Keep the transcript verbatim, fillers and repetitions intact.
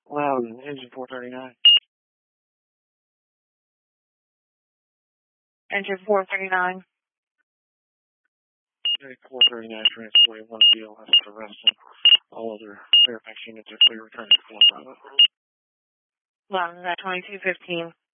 Loudon, engine four thirty-nine. Engine four thirty-nine. four thirty-nine, transporting one B L S to Reston. All other Fairfax units are clear, returning to four five. Loudon at twenty-two fifteen.